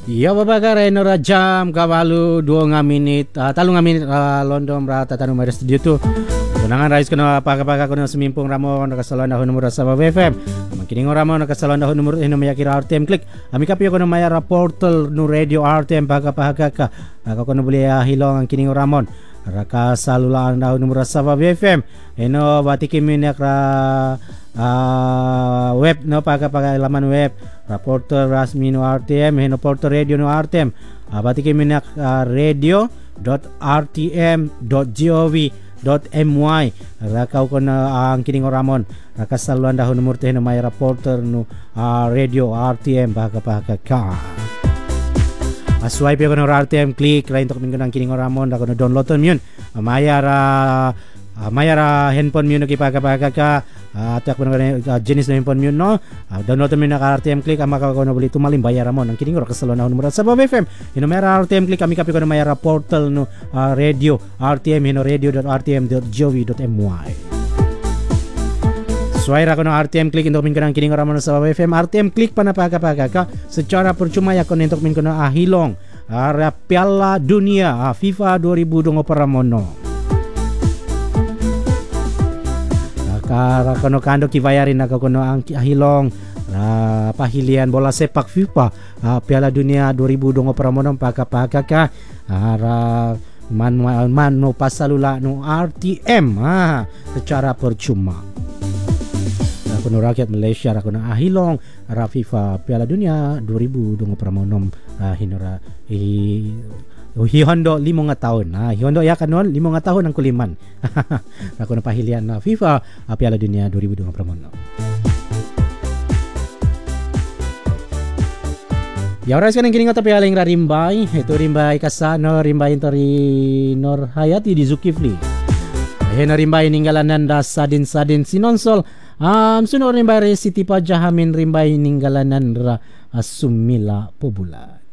Ya babagare no jam kavalu 2 minit 3 minit London rata tanu mari studio tu. Tunangan rais kono paka-paka kono semimpung ramon nakasalon dahon numero sa FM. Makining ramon nakasalon dahon numero ino mayakira RTM click. Ami kapio kono mayara portal no radio RTM paka-paka ka. Ako kono boleh hilong ang kining ramon. Raka salulaan dahon numero sa FM. Eno batiki minyak web no paka-paka laman web. Reporter rasmi no RTM heno portal radio no RTM batiki minyak radio.rtm.gov.my rakau kono ang kining oramon rakasaluan dahon numur teh no may reporter no radio RTM baka ka swipe kono RTM click lain tok minggu nang kining oramon da kono download ton yun mayara handphone myo nagipaka ka atak mo jenis na handphone myo no download mo na RTM click amaka ko no buli tumalim bayar mo nang kining ro kasalon na numero sa FM ino mayara RTM click kami kapi ko na mayara portal no radio RTM ino radio.rtm.gov.my Suara ko no RTM click untuk min ko nang kining ro sa FM RTM click panapaka ka secara percuma ya ko untuk min ko na hilong Piala Dunia FIFA 2020 paramono Kara kono kando kibayarin na kono ang hilong pahilian bola sepak FIFA Piala Dunia 2020 paramono paka ka man no pasalula no RTM secara percuma kono rakyat Malaysia kono hilong FIFA Piala Dunia 2020 paramono hinora Hihondo 5 tahun. Hihondo ya kanon 5 tahun ang kuliman. Ako na pahilian na FIFA Piala Dunia 2020 pramono. Ya oras kanang kining tapi aling rimbay. Ito rimbay kasano rimbay tori Nor Hayati di Zulkifli. Hena rimbay ninggalanan da sadin sinonsol. Sunod rimbay Siti Pajahamin rimbay ninggalanan ra Sumila Pobula.